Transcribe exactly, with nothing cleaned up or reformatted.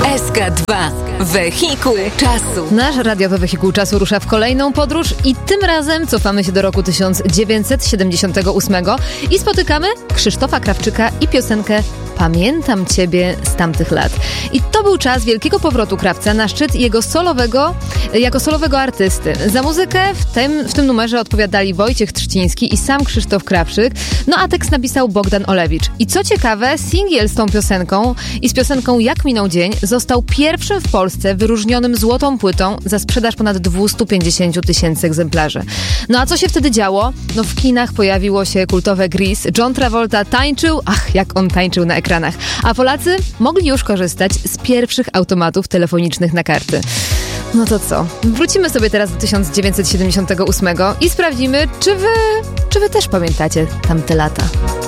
S K dwa. Wehikuł czasu. Nasz radiowy wehikuł czasu rusza w kolejną podróż i tym razem cofamy się do roku tysiąc dziewięćset siedemdziesiątego ósmego i spotykamy Krzysztofa Krawczyka i piosenkę Pamiętam Ciebie z tamtych lat. I to był czas wielkiego powrotu Krawca na szczyt jego solowego, jako solowego artysty. Za muzykę w tym, w tym numerze odpowiadali Wojciech Trzciński i sam Krzysztof Krawczyk, no a tekst napisał Bogdan Olewicz. I co ciekawe, singiel z tą piosenką i z piosenką Jak minął dzień został pierwszym w Polsce wyróżnionym złotą płytą za sprzedaż ponad dwieście pięćdziesiąt tysięcy egzemplarzy. No a co się wtedy działo? No w kinach pojawiło się kultowe Grease, John Travolta tańczył, ach jak on tańczył na ekranach, a Polacy mogli już korzystać z pierwszych automatów telefonicznych na karty. No to co? Wrócimy sobie teraz do tysiąc dziewięćset siedemdziesiątego ósmego i sprawdzimy, czy wy, czy wy też pamiętacie tamte lata.